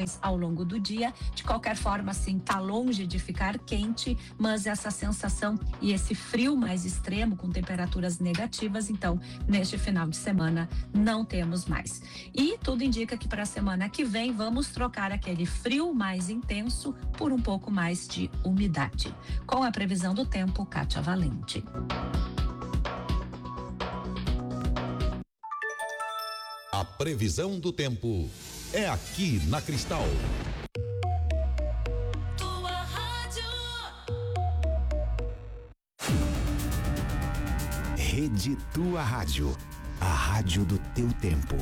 mais ao longo do dia. De qualquer forma, assim, tá longe de ficar quente, mas essa sensação e esse frio mais extremo com temperaturas negativas, então, neste final de semana não temos mais. E tudo indica que para a semana que vem vamos trocar aquele frio mais intenso por um pouco mais de umidade. Com a previsão do tempo, Kátia Valente. A previsão do tempo é aqui na Cristal. Tua rádio. Rede Tua Rádio. A rádio do teu tempo.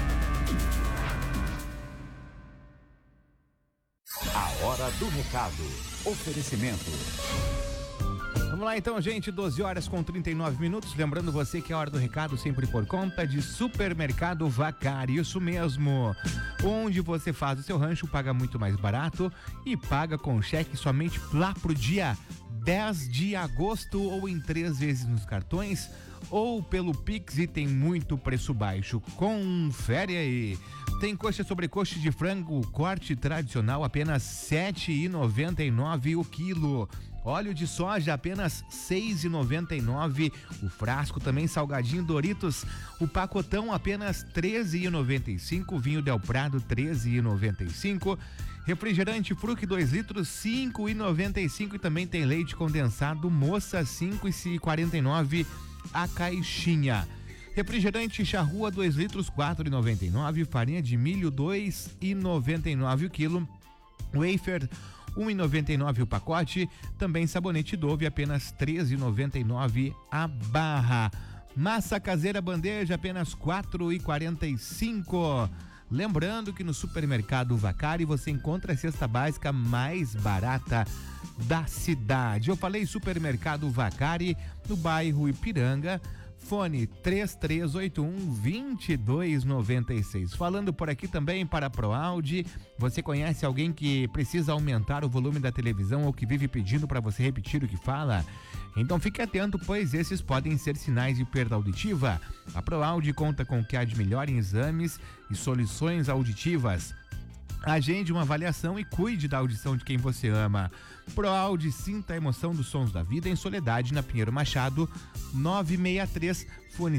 A hora do recado. Oferecimento. Vamos lá então, gente, 12 horas com 39 minutos. Lembrando você que a hora do recado sempre por conta de Supermercado Vacari. Isso mesmo. Onde você faz o seu rancho, paga muito mais barato e paga com cheque somente lá pro dia 10 de agosto ou em 3 vezes nos cartões ou pelo Pix e tem muito preço baixo. Confere aí. Tem coxa sobre coxa de frango, corte tradicional, apenas R$ 7,99 o quilo. Óleo de soja, apenas R$ 6,99. O frasco também salgadinho Doritos. O pacotão, apenas R$ 13,95. Vinho Del Prado, R$ 13,95. Refrigerante Fruc 2 litros, R$ 5,95. E também tem leite condensado Moça, R$ 5,49 a caixinha. Refrigerante Charrua 2 litros, R$ 4,99. Farinha de milho, R$ 2,99 o quilo. Wafer, R$ 1,99 o pacote. Também sabonete Dove, apenas R$ 13,99 a barra. Massa caseira bandeja, apenas R$ 4,45. Lembrando que no Supermercado Vacari você encontra a cesta básica mais barata da cidade. Eu falei Supermercado Vacari, no bairro Ipiranga. Fone 3381-2296. Falando por aqui também para a ProAudio. Você conhece alguém que precisa aumentar o volume da televisão ou que vive pedindo para você repetir o que fala? Então fique atento, pois esses podem ser sinais de perda auditiva. A ProAudio conta com o que há de melhor em exames e soluções auditivas. Agende uma avaliação e cuide da audição de quem você ama. ProAudio, sinta a emoção dos sons da vida em Soledade, na Pinheiro Machado, 963, fone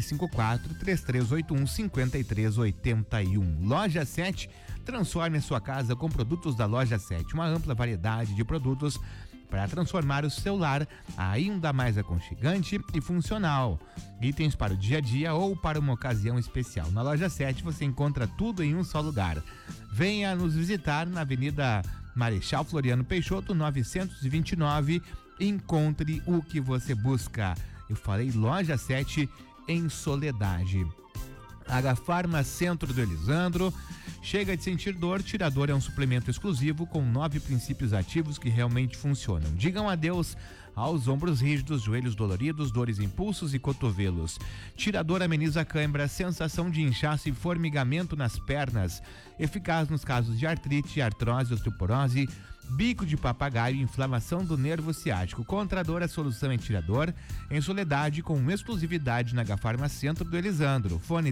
54-3381-5381. Loja 7, transforme a sua casa com produtos da Loja 7. Uma ampla variedade de produtos para transformar o seu lar ainda mais aconchegante e funcional. Itens para o dia a dia ou para uma ocasião especial. Na Loja 7 você encontra tudo em um só lugar. Venha nos visitar na Avenida Marechal Floriano Peixoto, 929. Encontre o que você busca. Eu falei Loja 7 em Soledade. Agafarma Centro do Elisandro. Chega de sentir dor, Tirador é um suplemento exclusivo com 9 princípios ativos que realmente funcionam. Digam adeus aos ombros rígidos, joelhos doloridos, dores em pulsos e cotovelos. Tirador ameniza a cãibra, sensação de inchaço e formigamento nas pernas. Eficaz nos casos de artrite, artrose, osteoporose, bico de papagaio e inflamação do nervo ciático. Contra a dor, a solução é Tirador, em Soledade, com exclusividade na Agafarma Centro do Elisandro. Fone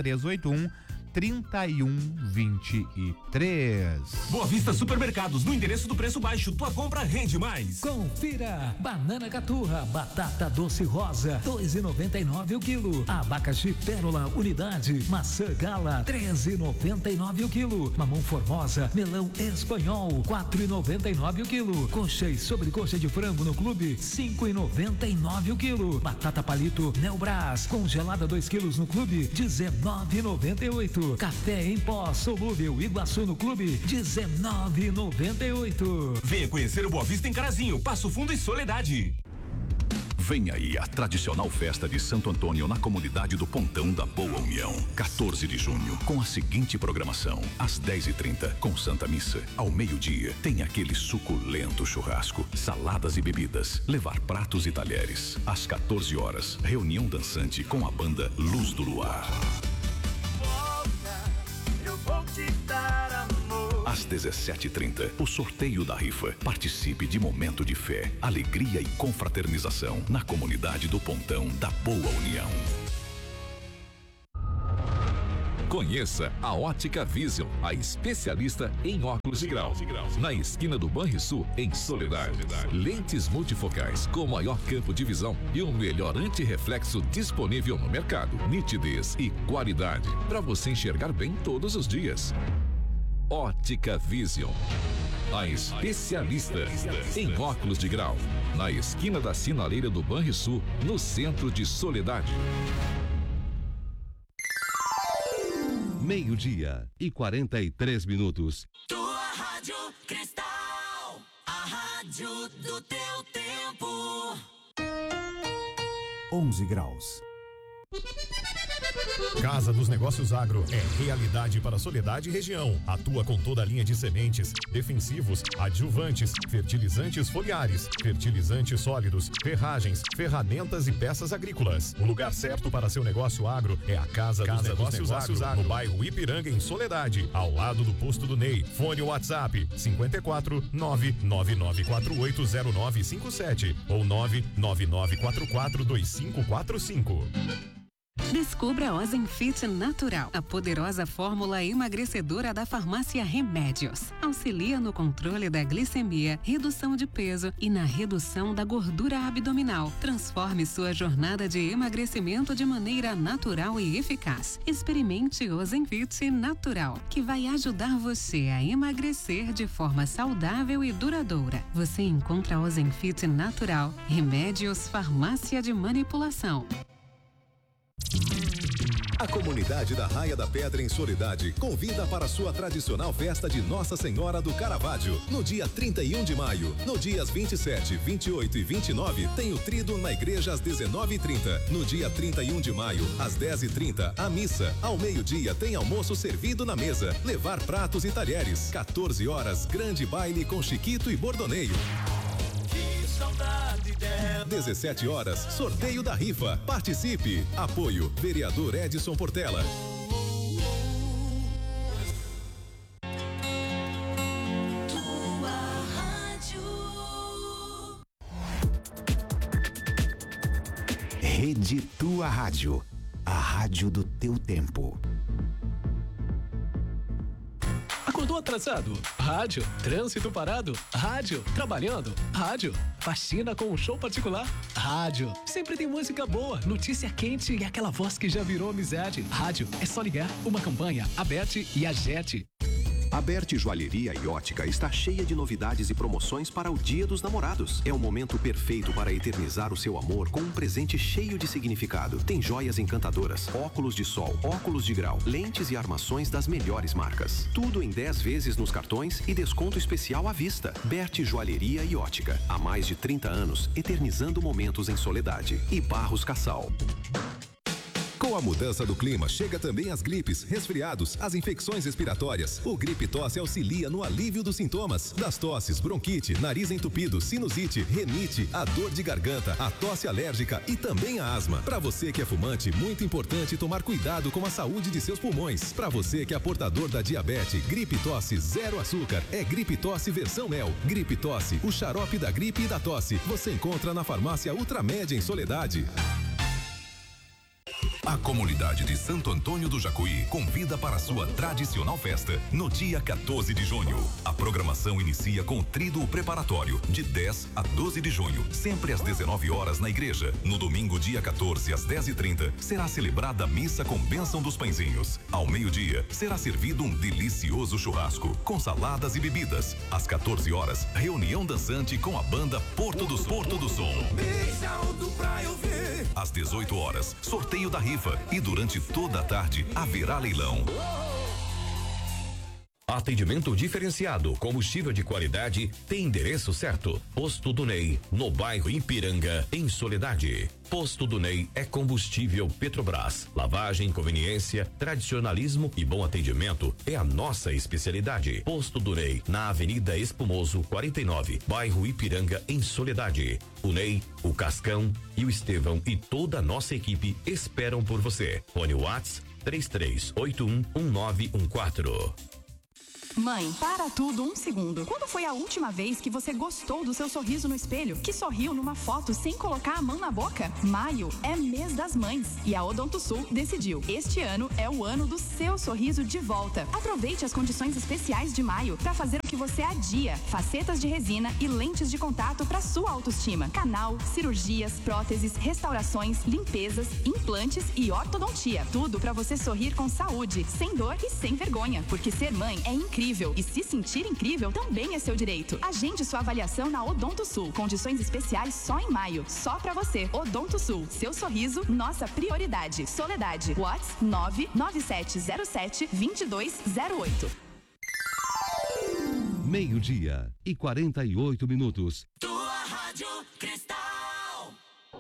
3381-3123. Boa Vista Supermercados, no endereço do preço baixo, tua compra rende mais. Confira: banana caturra, batata doce rosa, 2,99 o quilo. Abacaxi pérola, unidade. Maçã gala, 13,99 o quilo. Mamão formosa, melão espanhol, 4,99 o quilo. Coxa e sobrecoxa de frango no clube, 5,99 o quilo. Batata palito Neobras, congelada 2 quilos no clube, 19,98. Café em pó solúvel Iguaçu no clube, 19,98. Venha conhecer o Boa Vista em Carazinho, Passo Fundo e Soledade. Vem aí a tradicional festa de Santo Antônio na comunidade do Pontão da Boa União. 14 de junho, com a seguinte programação: às 10h30, com Santa Missa. Ao meio-dia, tem aquele suculento churrasco, saladas e bebidas, levar pratos e talheres. Às 14 horas, reunião dançante com a banda Luz do Luar. Às 17h30, o sorteio da rifa. Participe de momento de fé, alegria e confraternização na comunidade do Pontão da Boa União. Conheça a Ótica Vision, a especialista em óculos de grau. Na esquina do Banrisul, em Soledade. Lentes multifocais com maior campo de visão e o melhor antirreflexo disponível no mercado. Nitidez e qualidade para você enxergar bem todos os dias. Ótica Vision, a especialista em óculos de grau. Na esquina da sinaleira do Banrisul, no centro de Soledade. 12:43. Tua Rádio Cristal, a rádio do teu tempo. 11 graus. Casa dos Negócios Agro é realidade para Soledade e região. Atua com toda a linha de sementes, defensivos, adjuvantes, fertilizantes foliares, fertilizantes sólidos, ferragens, ferramentas e peças agrícolas. O lugar certo para seu negócio agro é a Casa dos Negócios Agro, no bairro Ipiranga, em Soledade, ao lado do posto do Ney. Fone WhatsApp 54 999480957 ou 999442545. Descubra a Ozemfit Natural, a poderosa fórmula emagrecedora da farmácia Remédios. Auxilia no controle da glicemia, redução de peso e na redução da gordura abdominal. Transforme sua jornada de emagrecimento de maneira natural e eficaz. Experimente Ozemfit Natural, que vai ajudar você a emagrecer de forma saudável e duradoura. Você encontra Ozemfit Natural, Remédios Farmácia de Manipulação. A comunidade da Raia da Pedra em Soledade convida para sua tradicional festa de Nossa Senhora do Caravaggio, no dia 31 de maio. No dias 27, 28 e 29, tem o tríduo na igreja às 19h30. No dia 31 de maio, às 10h30, a missa. Ao meio-dia, tem almoço servido na mesa. Levar pratos e talheres. 14 horas, grande baile com Chiquito e Bordoneio. 17 horas, sorteio da rifa. Participe. Apoio, vereador Edson Portela. Tua rádio. Rede Tua Rádio, a rádio do teu tempo. Acordou atrasado? Rádio. Trânsito parado? Rádio. Trabalhando? Rádio. Faxina com um show particular? Rádio. Sempre tem música boa, notícia quente e aquela voz que já virou amizade. Rádio. É só ligar. Uma campanha. A Bert e a Jet. A Bert Joalheria e Ótica está cheia de novidades e promoções para o Dia dos Namorados. É o momento perfeito para eternizar o seu amor com um presente cheio de significado. Tem joias encantadoras, óculos de sol, óculos de grau, lentes e armações das melhores marcas. Tudo em 10 vezes nos cartões e desconto especial à vista. Bert Joalheria e Ótica. Há mais de 30 anos, eternizando momentos em Soledade. E Barros Cassal. Com a mudança do clima, chega também as gripes, resfriados, as infecções respiratórias. O Gripe Tosse auxilia no alívio dos sintomas das tosses, bronquite, nariz entupido, sinusite, renite, a dor de garganta, a tosse alérgica e também a asma. Para você que é fumante, muito importante tomar cuidado com a saúde de seus pulmões. Para você que é portador da diabetes, Gripe Tosse zero açúcar é Gripe Tosse versão mel. Gripe Tosse, o xarope da gripe e da tosse. Você encontra na farmácia Ultramed em Soledade. A comunidade de Santo Antônio do Jacuí convida para sua tradicional festa no dia 14 de junho. A programação inicia com o tríduo preparatório de 10 a 12 de junho, sempre às 19 horas na igreja. No domingo, dia 14, às 10h30, será celebrada a missa com bênção dos pãezinhos. Ao meio-dia, será servido um delicioso churrasco com saladas e bebidas. Às 14 horas, reunião dançante com a banda Porto do Som. Às 18 horas, sorteio da rifa e durante toda a tarde haverá leilão. Atendimento diferenciado, combustível de qualidade, tem endereço certo. Posto do Ney, no bairro Ipiranga, em Soledade. Posto do Ney é combustível Petrobras. Lavagem, conveniência, tradicionalismo e bom atendimento é a nossa especialidade. Posto do Ney, na Avenida Espumoso 49, bairro Ipiranga, em Soledade. O Ney, o Cascão e o Estevão e toda a nossa equipe esperam por você. Fone WhatsApp 33811914. Mãe, para tudo um segundo. Quando foi a última vez que você gostou do seu sorriso no espelho? Que sorriu numa foto sem colocar a mão na boca? Maio é mês das mães e a Odontosul decidiu. Este ano é o ano do seu sorriso de volta. Aproveite as condições especiais de maio para fazer o que você adia. Facetas de resina e lentes de contato para sua autoestima. Canal, cirurgias, próteses, restaurações, limpezas, implantes e ortodontia. Tudo para você sorrir com saúde, sem dor e sem vergonha. Porque ser mãe é incrível. E se sentir incrível também é seu direito. Agende sua avaliação na Odontosul. Condições especiais só em maio. Só pra você. Odontosul. Seu sorriso, nossa prioridade. Soledade. WhatsApp 99707-2208. 12:48. Tua Rádio Cristal.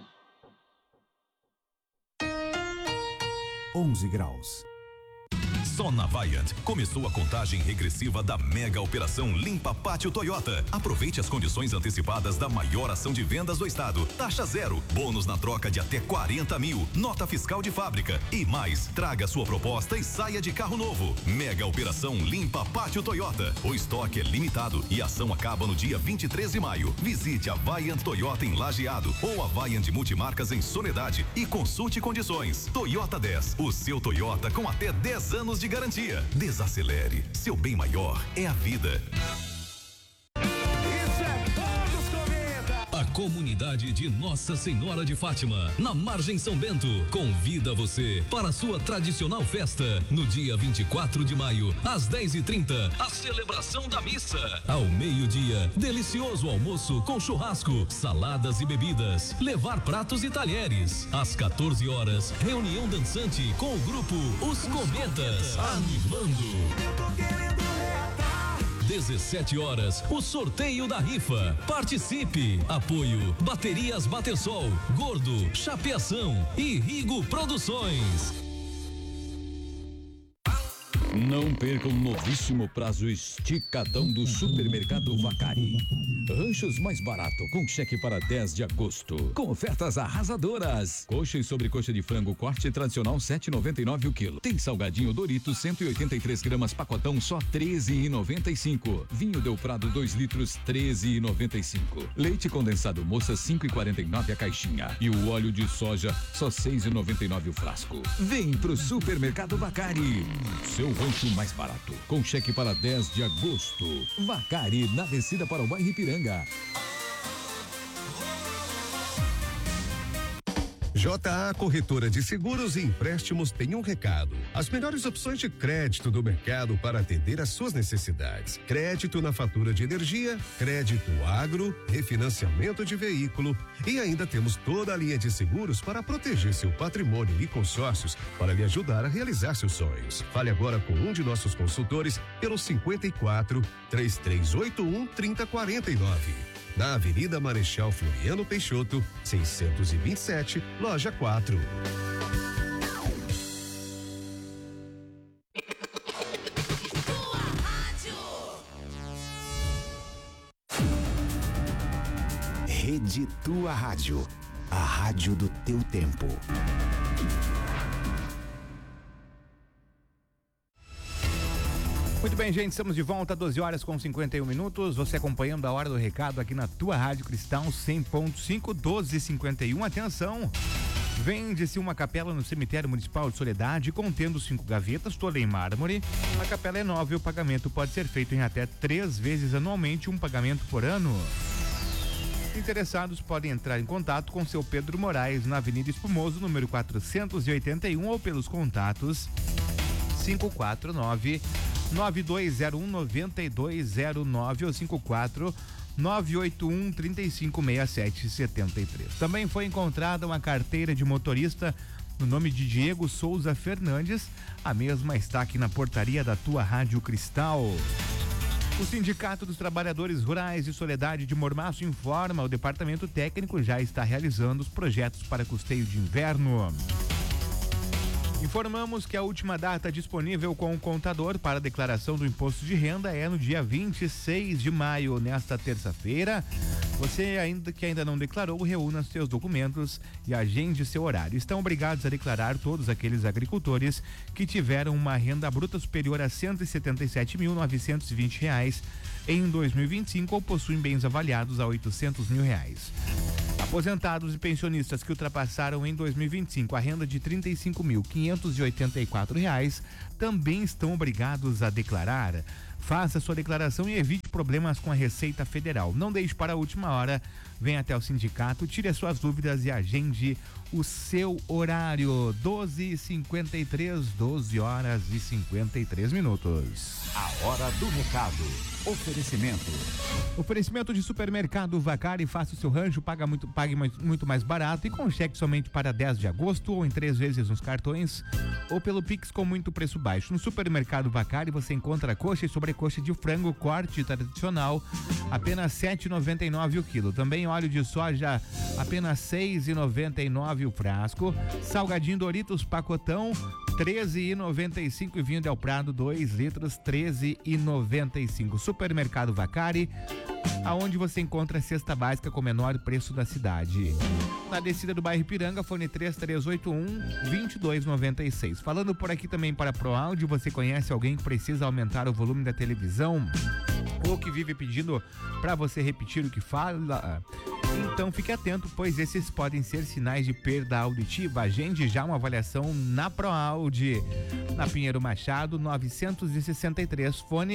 11 graus. Só na Vaillant começou a contagem regressiva da mega operação Limpa Pátio Toyota. Aproveite as condições antecipadas da maior ação de vendas do estado. Taxa zero, bônus na troca de até 40 mil, nota fiscal de fábrica e mais. Traga sua proposta e saia de carro novo. Mega operação Limpa Pátio Toyota. O estoque é limitado e a ação acaba no dia 23 de maio. Visite a Vaillant Toyota em Lajeado ou a Vaillant Multimarcas em Soledade e consulte condições. Toyota 10, o seu Toyota com até 10 anos de garantia. Desacelere. Seu bem maior é a vida. A comunidade de Nossa Senhora de Fátima, na Margem São Bento, convida você para a sua tradicional festa no dia 24 de maio, às 10h30, a celebração da missa. Ao meio-dia, delicioso almoço com churrasco, saladas e bebidas, levar pratos e talheres. Às 14 horas, reunião dançante com o grupo Os Cometas, animando. 17 horas, o sorteio da rifa. Participe. Apoio Baterias Batersol, Gordo, Chapeação e Rigo Produções. Não perca o novíssimo prazo esticadão do Supermercado Vacari. Ranchos mais barato, com cheque para 10 de agosto. Com ofertas arrasadoras. Coxa e sobrecoxa de frango corte tradicional 7,99 o quilo. Tem salgadinho Doritos 183 gramas pacotão só 13,95. Vinho Del Prado 2 litros 13,95. Leite condensado moça 5,49 a caixinha. E o óleo de soja só 6,99 o frasco. Vem pro Supermercado Vacari. Seu rancho mais barato, com cheque para 10 de agosto. Vacari, na descida para o bairro Ipiranga. JA Corretora de Seguros e Empréstimos tem um recado. As melhores opções de crédito do mercado para atender às suas necessidades. Crédito na fatura de energia, crédito agro, refinanciamento de veículo e ainda temos toda a linha de seguros para proteger seu patrimônio e consórcios para lhe ajudar a realizar seus sonhos. Fale agora com um de nossos consultores pelo 54 3381 3049. Na Avenida Marechal Floriano Peixoto, 627, Loja 4. Rede Tua Rádio, a rádio do teu tempo. Muito bem, gente, estamos de volta, 12 horas com 51 minutos. Você acompanhando a Hora do Recado aqui na Tua Rádio Cristal 100.5, 12:51. Atenção! Vende-se uma capela no cemitério municipal de Soledade, contendo 5 gavetas, toda em mármore. A capela é nova e o pagamento pode ser feito em até 3 vezes anualmente, um pagamento por ano. Interessados podem entrar em contato com seu Pedro Moraes na Avenida Espumoso, número 481, ou pelos contatos 549-9201-9209 ou 54-981-356773. Também foi encontrada uma carteira de motorista no nome de Diego Souza Fernandes. A mesma está aqui na portaria da Tua Rádio Cristal. O Sindicato dos Trabalhadores Rurais de Soledade de Mormaço informa: o departamento técnico já está realizando os projetos para custeio de inverno. Informamos que a última data disponível com o contador para a declaração do imposto de renda é no dia 26 de maio, nesta terça-feira. Você que ainda não declarou, reúna seus documentos e agende seu horário. Estão obrigados a declarar todos aqueles agricultores que tiveram uma renda bruta superior a R$ 177.920 em 2025 ou possuem bens avaliados a R$ 800 mil. Aposentados e pensionistas que ultrapassaram em 2025 a renda de R$ 35.584 também estão obrigados a declarar. Faça sua declaração e evite problemas com a Receita Federal. Não deixe para a última hora. Venha até o sindicato, tire as suas dúvidas e agende o seu horário. 12h53, 12 horas e 53 minutos. A hora do recado. Oferecimento de Supermercado Vacari. Faça o seu rancho, pague muito mais barato e com cheque somente para 10 de agosto ou em 3 vezes nos cartões ou pelo Pix com muito preço baixo. No Supermercado Vacari você encontra coxa e sobrecoxa de frango corte tradicional, apenas R$ 7,99 o quilo. Também óleo de soja, apenas R$ 6,99 o frasco. Salgadinho Doritos pacotão, R$ 13,95 e vinho Del Prado 2 litros, R$ 13,95. Supermercado Vacari, aonde você encontra a cesta básica com o menor preço da cidade. Na descida do bairro Ipiranga, fone 3381-2296. Falando por aqui também para Pro Áudio, você conhece alguém que precisa aumentar o volume da televisão ou que vive pedindo para você repetir o que fala? Então fique atento, pois esses podem ser sinais de perda auditiva. Agende já uma avaliação na ProAudio, na Pinheiro Machado 963, fone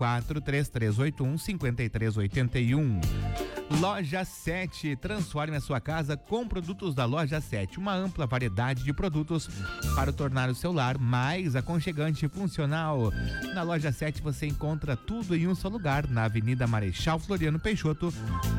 543381-5381. Loja 7, transforme a sua casa com produtos da Loja 7, uma ampla variedade de produtos para tornar o seu lar mais aconchegante e funcional. Na Loja 7 você encontra tudo em um só lugar, na Avenida Marechal Floriano Peixoto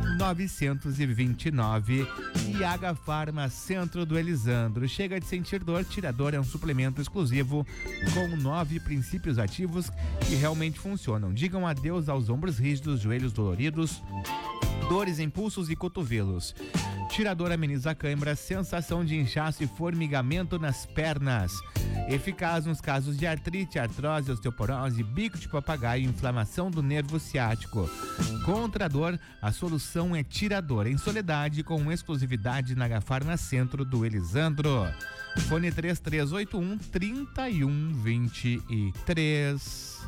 929. Iaga Farma, Centro do Elisandro. Chega de sentir dor, Tirador é um suplemento exclusivo com 9 princípios ativos que realmente funcionam. Digam adeus aos ombros rígidos, joelhos doloridos, dores em pulsos e cotovelos. Tirador ameniza a cãibra, sensação de inchaço e formigamento nas pernas. Eficaz nos casos de artrite, artrose, osteoporose, bico de papagaio e inflamação do nervo ciático. Contra a dor, a solução é Tirador, em Soledade, com exclusividade na Agafarma Centro do Elisandro. Fone 3381-3123.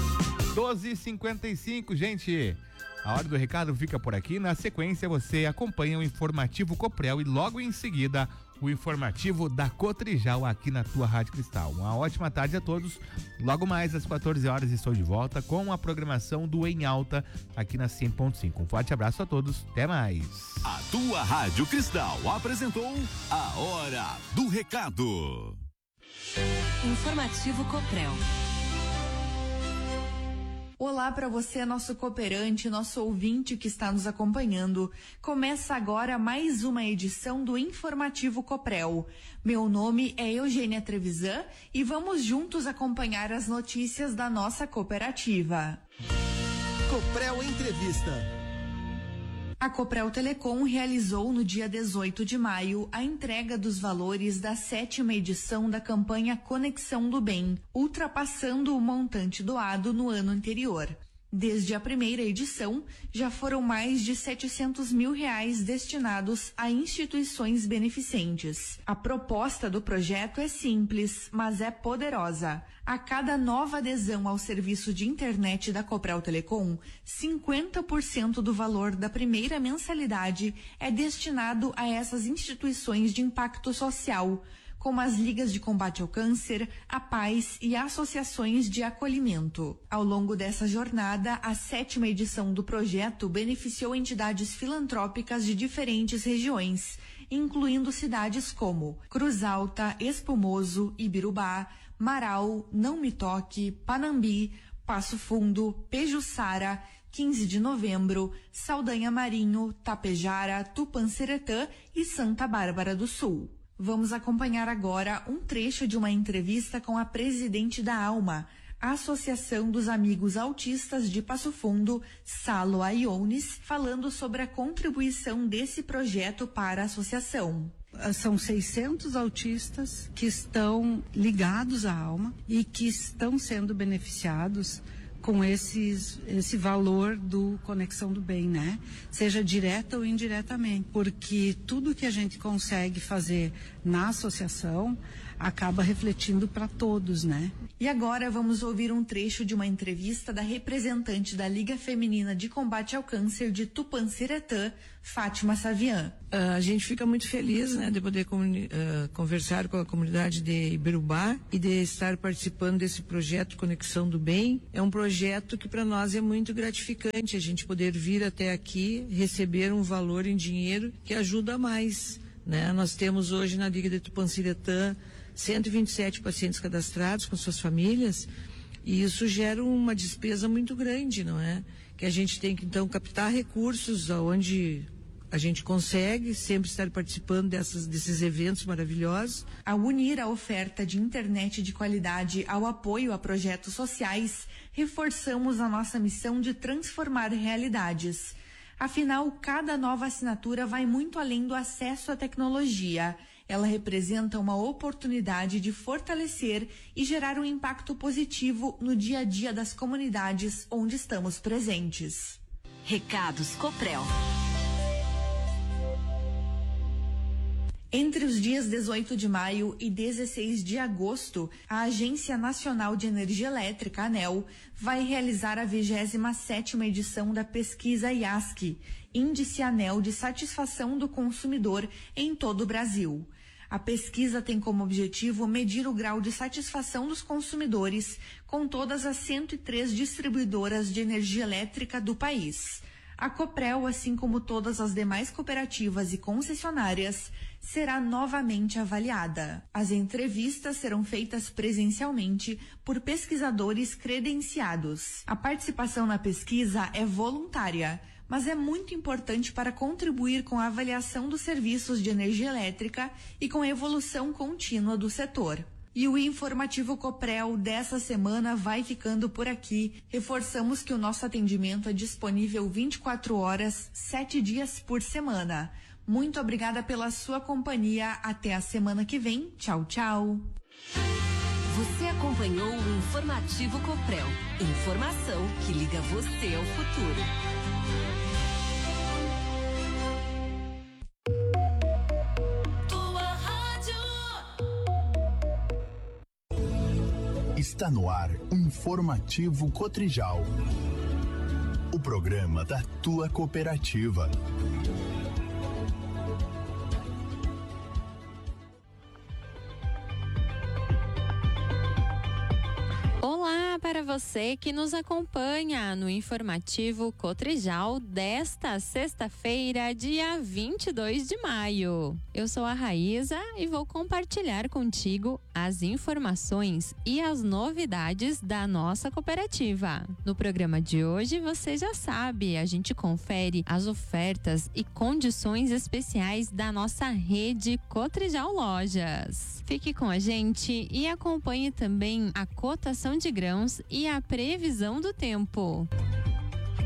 12h55, gente. A hora do recado fica por aqui. Na sequência, você acompanha o informativo Coprel e logo em seguida o informativo da Cotrijal aqui na tua Rádio Cristal. Uma ótima tarde a todos. Logo mais às 14 horas estou de volta com a programação do Em Alta aqui na 100.5. Um forte abraço a todos. Até mais. A tua Rádio Cristal apresentou a Hora do Recado. Informativo Coprel. Olá para você, nosso cooperante, nosso ouvinte que está nos acompanhando. Começa agora mais uma edição do Informativo Coprel. Meu nome é Eugênia Trevisan e vamos juntos acompanhar as notícias da nossa cooperativa. Coprel Entrevista. A Coprel Telecom realizou no dia 18 de maio a entrega dos valores da 7ª edição da campanha Conexão do Bem, ultrapassando o montante doado no ano anterior. Desde a primeira edição, já foram mais de R$700 mil destinados a instituições beneficentes. A proposta do projeto é simples, mas é poderosa. A cada nova adesão ao serviço de internet da Coprel Telecom, 50% do valor da primeira mensalidade é destinado a essas instituições de impacto social, como as ligas de combate ao câncer, a paz e associações de acolhimento. Ao longo dessa jornada, a 7ª edição do projeto beneficiou entidades filantrópicas de diferentes regiões, incluindo cidades como Cruz Alta, Espumoso, Ibirubá, Marau, Não Me Toque, Panambi, Passo Fundo, Pejuçara, 15 de Novembro, Saldanha Marinho, Tapejara, Tupanciretã e Santa Bárbara do Sul. Vamos acompanhar agora um trecho de uma entrevista com a presidente da ALMA, a Associação dos Amigos Autistas de Passo Fundo, Salo Aiones, falando sobre a contribuição desse projeto para a associação. São 600 autistas que estão ligados à ALMA e que estão sendo beneficiados com esse valor do Conexão do Bem, né? Seja direta ou indiretamente, porque tudo que a gente consegue fazer na associação acaba refletindo para todos, né? E agora vamos ouvir um trecho de uma entrevista da representante da Liga Feminina de Combate ao Câncer de Tupanciretã, Fátima Savian. A gente fica muito feliz, né, de poder conversar com a comunidade de Ibirubá e de estar participando desse projeto Conexão do Bem. É um projeto que para nós é muito gratificante, a gente poder vir até aqui, receber um valor em dinheiro que ajuda mais, né? Nós temos hoje na Liga de Tupanciretã 127 pacientes cadastrados com suas famílias, e isso gera uma despesa muito grande, não é? Que a gente tem que então captar recursos aonde a gente consegue sempre estar participando desses eventos maravilhosos. Ao unir a oferta de internet de qualidade ao apoio a projetos sociais, reforçamos a nossa missão de transformar realidades. Afinal, cada nova assinatura vai muito além do acesso à tecnologia. Ela representa uma oportunidade de fortalecer e gerar um impacto positivo no dia a dia das comunidades onde estamos presentes. Recados Coprel. Entre os dias 18 de maio e 16 de agosto, a Agência Nacional de Energia Elétrica, ANEEL, vai realizar a 27ª edição da pesquisa IASC, Índice ANEEL de Satisfação do Consumidor em todo o Brasil. A pesquisa tem como objetivo medir o grau de satisfação dos consumidores com todas as 103 distribuidoras de energia elétrica do país. A Coprel, assim como todas as demais cooperativas e concessionárias, será novamente avaliada. As entrevistas serão feitas presencialmente por pesquisadores credenciados. A participação na pesquisa é voluntária, mas é muito importante para contribuir com a avaliação dos serviços de energia elétrica e com a evolução contínua do setor. E o informativo Coprel dessa semana vai ficando por aqui. Reforçamos que o nosso atendimento é disponível 24 horas, 7 dias por semana. Muito obrigada pela sua companhia. Até a semana que vem. Tchau, tchau. Você acompanhou o informativo Coprel. Informação que liga você ao futuro. Está no ar o Informativo Cotrijal, o programa da tua cooperativa. Olá para você que nos acompanha no Informativo Cotrijal desta sexta-feira, dia 22 de maio. Eu sou a Raíza e vou compartilhar contigo as informações e as novidades da nossa cooperativa. No programa de hoje, você já sabe, a gente confere as ofertas e condições especiais da nossa rede Cotrijal Lojas. Fique com a gente e acompanhe também a cotação de grãos e a previsão do tempo.